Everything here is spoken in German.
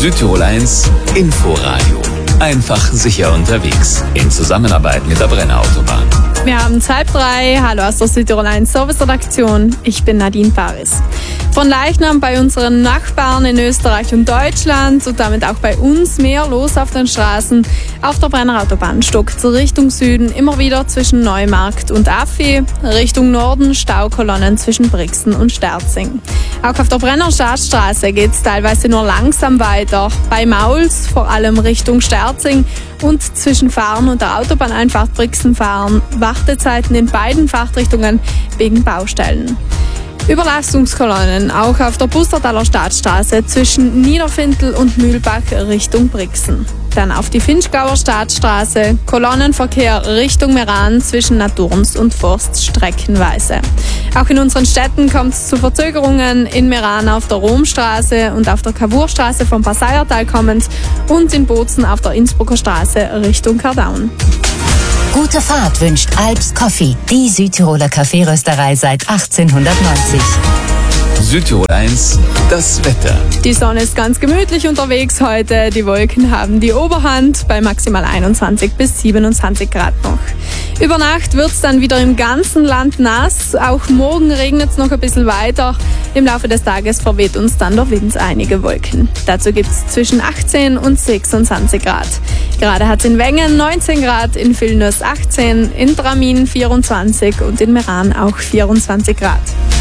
Südtirol 1 Inforadio. Einfach sicher unterwegs. In Zusammenarbeit mit der Brenner Autobahn. Wir haben 2:30. Hallo aus der Südtirol 1 Service-Redaktion. Ich bin Nadine Paris. Von Leichnam bei unseren Nachbarn in Österreich und Deutschland und damit auch bei uns mehr los auf den Straßen. Auf der Brenner Autobahn stockt Richtung Süden immer wieder zwischen Neumarkt und Affi. Richtung Norden Staukolonnen zwischen Brixen und Sterzing. Auch auf der Brenner Staatsstraße geht es teilweise nur langsam weiter. Bei Mauls, vor allem Richtung Sterzing und zwischen Fahren und der Autobahneinfahrt Brixen fahren. Wartezeiten in beiden Fahrtrichtungen wegen Baustellen. Überlastungskolonnen auch auf der Bustertaler Staatsstraße zwischen Niederfintel und Mühlbach Richtung Brixen. Dann auf die Finchgauer Staatsstraße, Kolonnenverkehr Richtung Meran zwischen Naturns und Forst streckenweise. Auch in unseren Städten kommt es zu Verzögerungen, in Meran auf der Romstraße und auf der Cavourstraße vom Passaiertal kommend und in Bozen auf der Innsbrucker Straße Richtung Kardaun. Gute Fahrt wünscht Alps Coffee, die Südtiroler Kaffeerösterei seit 1890. Südtirol 1, das Wetter. Die Sonne ist ganz gemütlich unterwegs heute. Die Wolken haben die Oberhand bei maximal 21 bis 27 Grad noch. Über Nacht wird es dann wieder im ganzen Land nass. Auch morgen regnet es noch ein bisschen weiter. Im Laufe des Tages verweht uns dann der Wind einige Wolken. Dazu gibt es zwischen 18 und 26 Grad. Gerade hat es in Wengen 19 Grad, in Vilnius 18, in Dramin 24 und in Meran auch 24 Grad.